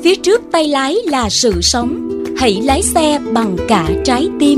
Phía trước tay lái là sự sống. Hãy lái xe bằng cả trái tim.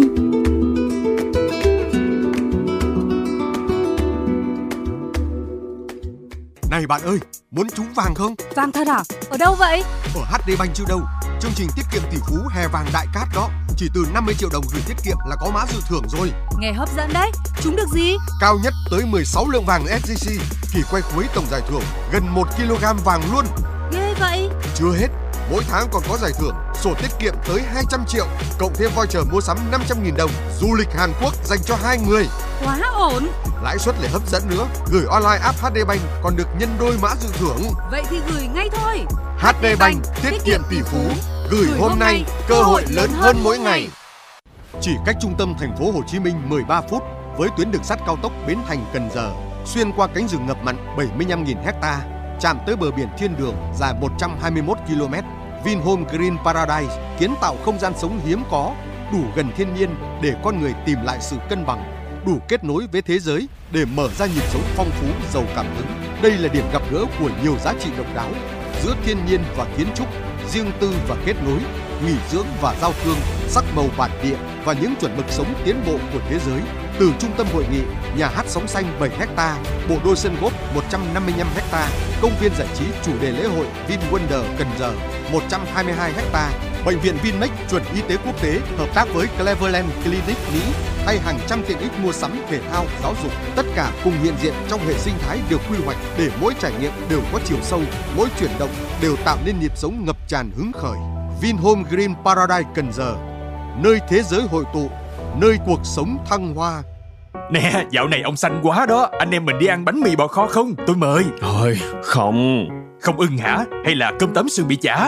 Này bạn ơi, muốn trúng vàng không? Vàng thật à? Ở đâu vậy? Ở HD Bank chứ đâu. Chương trình tiết kiệm tỷ phú hè vàng đại cát đó. Chỉ từ 50 triệu đồng gửi tiết kiệm là có mã dự thưởng rồi. Nghe hấp dẫn đấy. Trúng được gì? Cao nhất tới 16 lượng vàng SJC. Kỳ quay cuối tổng giải thưởng gần 1 kg vàng luôn. Ghê vậy. Chưa hết, mỗi tháng còn có giải thưởng sổ tiết kiệm tới 200 triệu, cộng thêm voucher mua sắm 500.000 đồng, du lịch Hàn Quốc dành cho 2 người. Quá ổn. Lãi suất lại hấp dẫn nữa, gửi online app HD Bank còn được nhân đôi mã dự thưởng. Vậy thì gửi ngay thôi. HD Bank, tiết kiệm tỷ phú, gửi hôm nay, cơ hội lớn hơn mỗi ngày. Chỉ cách trung tâm thành phố Hồ Chí Minh 13 phút với tuyến đường sắt cao tốc Bến Thành - Cần Giờ, xuyên qua cánh rừng ngập mặn 75.000 ha, chạm tới bờ biển thiên đường dài 121 km. Vinhome Green Paradise kiến tạo không gian sống hiếm có, đủ gần thiên nhiên để con người tìm lại sự cân bằng, đủ kết nối với thế giới để mở ra nhịp sống phong phú giàu cảm hứng. Đây là điểm gặp gỡ của nhiều giá trị độc đáo giữa thiên nhiên và kiến trúc, riêng tư và kết nối, nghỉ dưỡng và giao thương, sắc màu bản địa và những chuẩn mực sống tiến bộ của thế giới. Từ trung tâm hội nghị, nhà hát sóng xanh 7 ha, bộ đôi sân golf 155 ha, công viên giải trí chủ đề lễ hội VinWonder Cần Giờ 122 ha, bệnh viện Vinmec chuẩn y tế quốc tế hợp tác với Cleveland Clinic Mỹ hay hàng trăm tiện ích mua sắm, thể thao, giáo dục, tất cả cùng hiện diện trong hệ sinh thái được quy hoạch để mỗi trải nghiệm đều có chiều sâu, mỗi chuyển động đều tạo nên nhịp sống ngập tràn hứng khởi. Vinhome Green Paradise Cần Giờ, nơi thế giới hội tụ, nơi cuộc sống thăng hoa. Nè, dạo này ông xanh quá đó. Anh em mình đi ăn bánh mì bò kho không? Tôi mời. Thôi, không. Không ưng hả? Hay là cơm tấm sườn bị chả?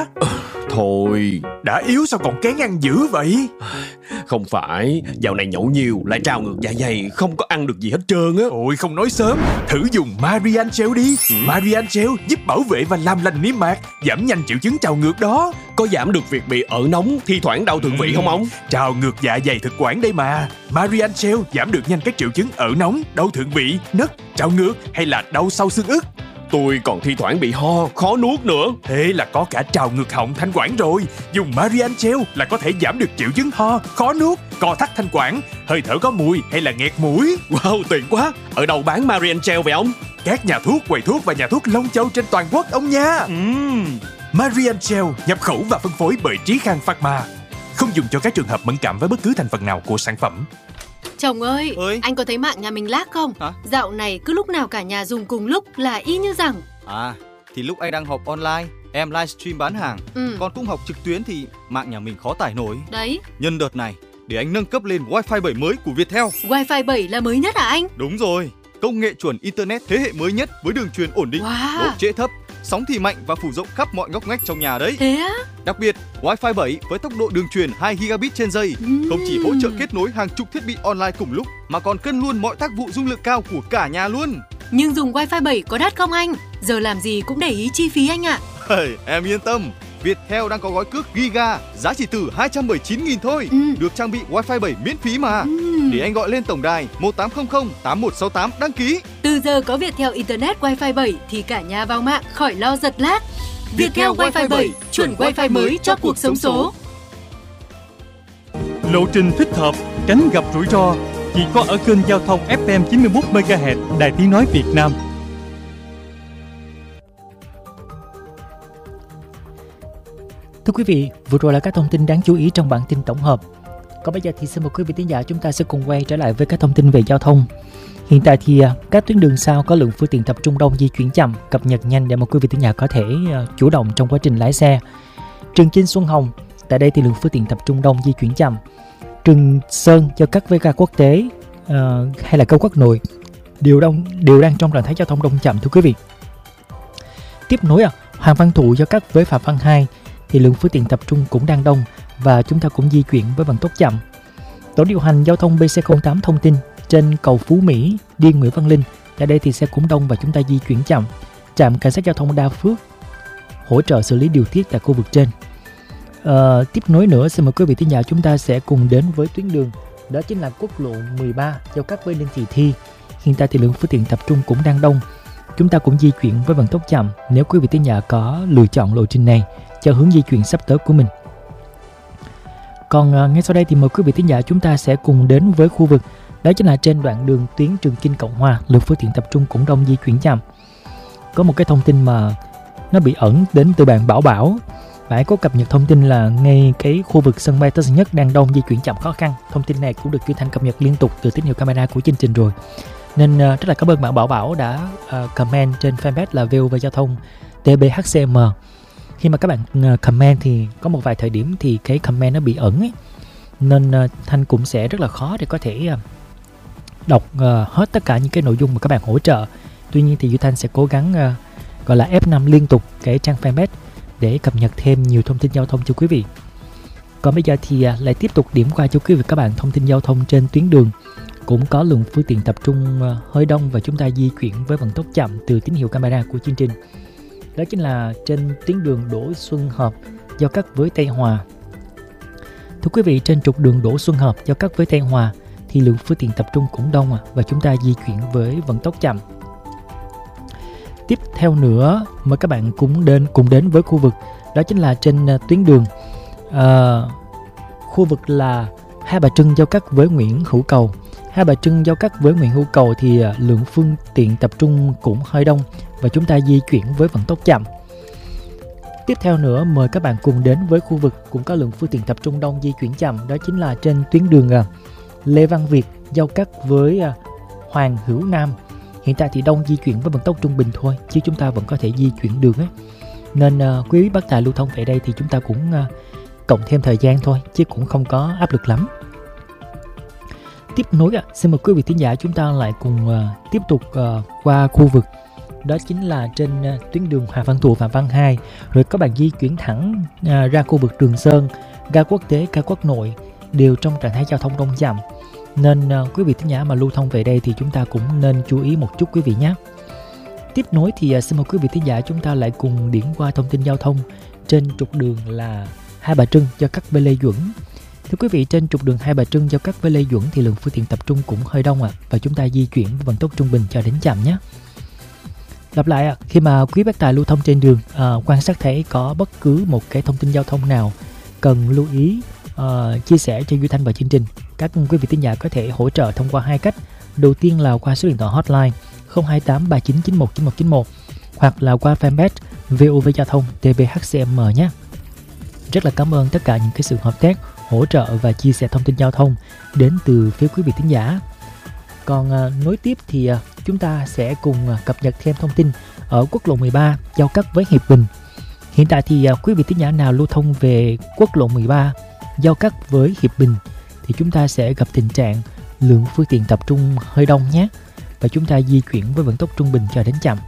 Thôi. Đã yếu sao còn kén ăn dữ vậy? Không phải, dạo này nhậu nhiều lại trào ngược dạ dày, không có ăn được gì hết trơn á. Ôi không nói sớm, thử dùng Marian Gel đi. Marian Gel giúp bảo vệ và làm lành niêm mạc, giảm nhanh triệu chứng trào ngược đó. Có giảm được việc bị ợ nóng, thi thoảng đau thượng vị không ông? Trào ngược dạ dày thực quản đây mà. Marian Gel giảm được nhanh các triệu chứng ợ nóng, đau thượng vị, nấc, trào ngược hay là đau sau xương ức. Tôi còn thi thoảng bị ho, khó nuốt nữa. Thế là có cả trào ngược họng, thanh quản rồi. Dùng Marian Gel là có thể giảm được triệu chứng ho, khó nuốt, co thắt thanh quản, hơi thở có mùi hay là nghẹt mũi. Wow, tuyệt quá. Ở đâu bán Marian Gel vậy ông? Các nhà thuốc, quầy thuốc và nhà thuốc Long Châu trên toàn quốc ông nha. Marian Gel nhập khẩu và phân phối bởi Trí Khang Pharma. Không dùng cho các trường hợp mẫn cảm với bất cứ thành phần nào của sản phẩm. Chồng ơi, anh có thấy mạng nhà mình lag không? Hả? Dạo này cứ lúc nào cả nhà dùng cùng lúc là y như rằng. À, thì lúc anh đang họp online, em livestream bán hàng, con cũng học trực tuyến thì mạng nhà mình khó tải nổi. Đấy. Nhân đợt này, để anh nâng cấp lên Wi-Fi 7 mới của Viettel. Wi-Fi 7 là mới nhất à anh? Đúng rồi, công nghệ chuẩn Internet thế hệ mới nhất với đường truyền ổn định, độ trễ thấp, sóng thì mạnh và phủ rộng khắp mọi ngóc ngách trong nhà đấy. Thế á? Đặc biệt, Wi-Fi 7 với tốc độ đường truyền 2 gigabit trên giây không chỉ hỗ trợ kết nối hàng chục thiết bị online cùng lúc mà còn cân luôn mọi tác vụ dung lượng cao của cả nhà luôn. Nhưng dùng Wi-Fi 7 có đắt không anh? Giờ làm gì cũng để ý chi phí anh ạ. Em yên tâm, Viettel đang có gói cước Giga giá chỉ từ 219.000 thôi, được trang bị Wi-Fi 7 miễn phí mà. Để anh gọi lên tổng đài 1800 8168 đăng ký. Từ giờ có Viettel Internet Wi-Fi 7 thì cả nhà vào mạng khỏi lo giật lag. Viettel Wi-Fi 7, chuẩn Wi-Fi mới cho cuộc sống số. Lộ trình thích hợp, tránh gặp rủi ro chỉ có ở kênh giao thông FM 91 MHz Đài Tiếng nói Việt Nam. Thưa quý vị, vừa rồi là các thông tin đáng chú ý trong bản tin tổng hợp. Còn bây giờ thì xin mời quý vị thính giả chúng ta sẽ cùng quay trở lại với các thông tin về giao thông. Hiện tại thì các tuyến đường sau có lượng phương tiện tập trung đông di chuyển chậm, cập nhật nhanh để mà quý vị thính giả có thể chủ động trong quá trình lái xe. Trường Chinh Xuân Hồng, tại đây thì lượng phương tiện tập trung đông di chuyển chậm. Trường Sơn cho các với ga quốc tế hay là cao quốc nội đều đang trong trạng thái giao thông đông chậm thưa quý vị. Tiếp nối Hoàng Văn Thụ cho các với Phạm Văn Hai thì lượng phương tiện tập trung cũng đang đông và chúng ta cũng di chuyển với vận tốc chậm. Tổ điều hành giao thông BC08 thông tin trên cầu Phú Mỹ đi Nguyễn Văn Linh, tại đây thì xe cũng đông và chúng ta di chuyển chậm. Trạm cảnh sát giao thông Đa Phước hỗ trợ xử lý điều tiết tại khu vực trên. Tiếp nối nữa, xin mời quý vị thính giả chúng ta sẽ cùng đến với tuyến đường, đó chính là quốc lộ 13 giao cắt với Ninh Thị Thi. Hiện tại thì lượng phương tiện tập trung cũng đang đông. Chúng ta cũng di chuyển với vận tốc chậm. Nếu quý vị thính giả có lựa chọn lộ trình này cho hướng di chuyển sắp tới của mình. Còn ngay sau đây thì mời quý vị thính giả chúng ta sẽ cùng đến với khu vực đó chính là trên đoạn đường tuyến Trường Chinh Cộng Hòa, lượng phương tiện tập trung cũng đông, di chuyển chậm. Có một cái thông tin mà nó bị ẩn đến từ bạn Bảo. Bạn có cập nhật thông tin là ngay cái khu vực sân bay Tân Sơn Nhất đang đông, di chuyển chậm khó khăn. Thông tin này cũng được Duy Thanh cập nhật liên tục từ tín hiệu camera của chương trình rồi. Nên rất là cảm ơn bạn Bảo đã comment trên fanpage là VOV Giao thông TBHCM. Khi mà các bạn comment thì có một vài thời điểm thì cái comment nó bị ẩn ấy. Nên Thanh cũng sẽ rất là khó để có thể đọc hết tất cả những cái nội dung mà các bạn hỗ trợ. Tuy nhiên thì Duy Thanh sẽ cố gắng gọi là F5 liên tục cái trang fanpage để cập nhật thêm nhiều thông tin giao thông cho quý vị. Còn bây giờ thì lại tiếp tục điểm qua cho quý vị các bạn thông tin giao thông trên tuyến đường. Cũng có lượng phương tiện tập trung hơi đông và chúng ta di chuyển với vận tốc chậm từ tín hiệu camera của chương trình. Đó chính là trên tuyến đường Đỗ Xuân Hợp giao cắt với Tây Hòa. Thưa quý vị, trên trục đường Đỗ Xuân Hợp giao cắt với Tây Hòa thì lượng phương tiện tập trung cũng đông và chúng ta di chuyển với vận tốc chậm. Tiếp theo nữa, mời các bạn cùng đến với khu vực đó chính là trên tuyến đường khu vực là Hai Bà Trưng giao cắt với Nguyễn Hữu Cầu. Hai Bà Trưng giao cắt với Nguyễn Hữu Cầu thì lượng phương tiện tập trung cũng hơi đông và chúng ta di chuyển với vận tốc chậm. Tiếp theo nữa, mời các bạn cùng đến với khu vực cũng có lượng phương tiện tập trung đông, di chuyển chậm, đó chính là trên tuyến đường Lê Văn Việt giao cắt với Hoàng Hữu Nam. Hiện tại thì đông, di chuyển với vận tốc trung bình thôi, chứ chúng ta vẫn có thể di chuyển được ấy. Nên quý bác tài lưu thông về đây thì chúng ta cũng cộng thêm thời gian thôi, chứ cũng không có áp lực lắm. Tiếp nối xin mời quý vị thính giả chúng ta lại cùng tiếp tục qua khu vực đó chính là trên tuyến đường Hoàng Văn Thụ, Phạm Văn Hai, rồi các bạn di chuyển thẳng ra khu vực Trường Sơn, ga quốc tế, ga quốc nội đều trong trạng thái giao thông đông chậm. Nên quý vị thính giả mà lưu thông về đây thì chúng ta cũng nên chú ý một chút quý vị nhé. Tiếp nối thì xin mời quý vị thính giả chúng ta lại cùng điểm qua thông tin giao thông trên trục đường là Hai Bà Trưng giao cắt với Lê Duẩn. Thưa quý vị, trên trục đường Hai Bà Trưng giao cắt với Lê Duẩn thì lượng phương tiện tập trung cũng hơi đông và chúng ta di chuyển với vận tốc trung bình cho đến chậm nhé. Lặp lại khi mà quý bác tài lưu thông trên đường quan sát thấy có bất cứ một cái thông tin giao thông nào cần lưu ý chia sẻ cho Duy Thanh và chương trình, các quý vị thính giả có thể hỗ trợ thông qua hai cách. Đầu tiên là qua số điện thoại hotline 028 3991 9191 hoặc là qua fanpage VOV Giao thông TBHCM nhé. Rất là cảm ơn tất cả những cái sự hợp tác, hỗ trợ và chia sẻ thông tin giao thông đến từ phía quý vị thính giả. Còn nối tiếp thì chúng ta sẽ cùng cập nhật thêm thông tin ở quốc lộ 13 giao cắt với Hiệp Bình. Hiện tại thì quý vị thính giả nào lưu thông về quốc lộ 13 giao cắt với Hiệp Bình thì chúng ta sẽ gặp tình trạng lượng phương tiện tập trung hơi đông nhé, và chúng ta di chuyển với vận tốc trung bình cho đến chậm.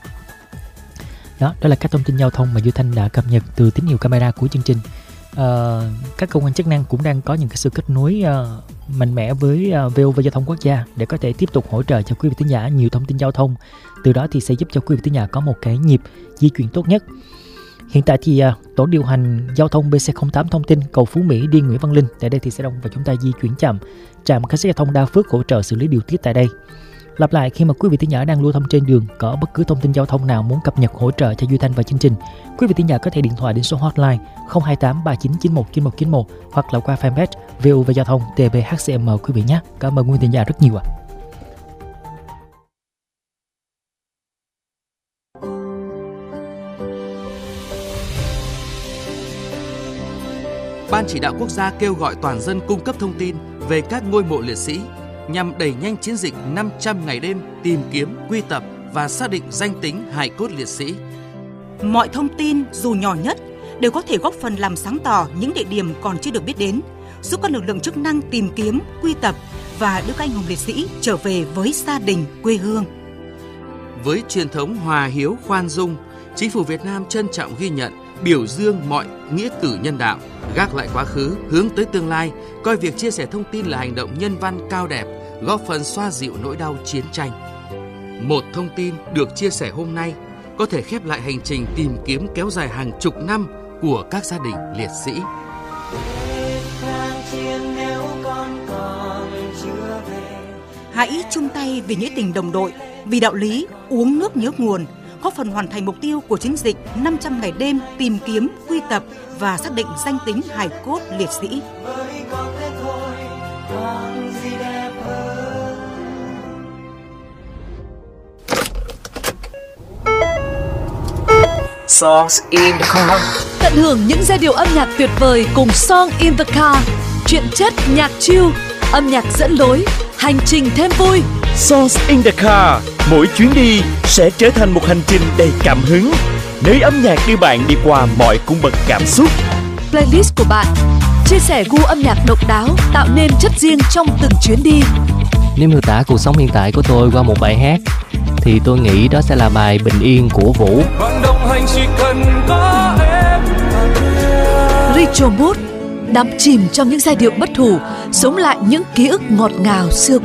Đó là các thông tin giao thông mà Duy Thanh đã cập nhật từ tín hiệu camera của chương trình. Các cơ quan chức năng cũng đang có những cái sự kết nối mạnh mẽ với VOV Giao thông Quốc gia để có thể tiếp tục hỗ trợ cho quý vị thính giả nhiều thông tin giao thông. Từ đó thì sẽ giúp cho quý vị thính giả có một cái nhịp di chuyển tốt nhất. Hiện tại thì tổ điều hành giao thông BC08 thông tin cầu Phú Mỹ đi Nguyễn Văn Linh tại đây thì sẽ đông và chúng ta di chuyển chậm. Trạm cảnh sát giao thông Đa Phước hỗ trợ xử lý điều tiết tại đây. Lặp lại, khi mà quý vị thính giả đang lưu thông trên đường có bất cứ thông tin giao thông nào muốn cập nhật hỗ trợ cho Duy Thanh và chương trình, quý vị thính giả có thể điện thoại đến số hotline 028 3991 9191 hoặc là qua fanpage VOV Giao thông TBHCM quý vị nhé. Cảm ơn quý vị thính giả rất nhiều ạ. Ban Chỉ đạo Quốc gia kêu gọi toàn dân cung cấp thông tin về các ngôi mộ liệt sĩ nhằm đẩy nhanh chiến dịch 500 ngày đêm tìm kiếm, quy tập và xác định danh tính hài cốt liệt sĩ. Mọi thông tin dù nhỏ nhất đều có thể góp phần làm sáng tỏ những địa điểm còn chưa được biết đến, giúp các lực lượng chức năng tìm kiếm, quy tập và đưa các anh hùng liệt sĩ trở về với gia đình, quê hương. Với truyền thống hòa hiếu khoan dung, Chính phủ Việt Nam trân trọng ghi nhận, biểu dương mọi nghĩa cử nhân đạo, gác lại quá khứ, hướng tới tương lai, coi việc chia sẻ thông tin là hành động nhân văn cao đẹp, góp phần xoa dịu nỗi đau chiến tranh. Một thông tin được chia sẻ hôm nay có thể khép lại hành trình tìm kiếm kéo dài hàng chục năm của các gia đình liệt sĩ. Hãy chung tay vì nghĩa tình đồng đội, vì đạo lý uống nước nhớ nguồn, góp phần hoàn thành mục tiêu của chiến dịch 500 ngày đêm tìm kiếm, quy tập và xác định danh tính hài cốt liệt sĩ. Songs in the car. Tận hưởng những giai điệu âm nhạc tuyệt vời cùng Song in the Car. Truyện chất nhạc chill, âm nhạc dẫn lối, hành trình thêm vui. Songs in the Car, mỗi chuyến đi sẽ trở thành một hành trình đầy cảm hứng, nơi âm nhạc đưa bạn đi qua mọi cung bậc cảm xúc. Playlist của bạn chia sẻ gu âm nhạc độc đáo, tạo nên chất riêng trong từng chuyến đi. Nếu miêu tả cuộc sống hiện tại của tôi qua một bài hát thì tôi nghĩ đó sẽ là bài Bình Yên của Vũ. Bạn đồng hành chỉ cần có em. Retro Mood đắm chìm trong những giai điệu bất hủ, sống lại những ký ức ngọt ngào xưa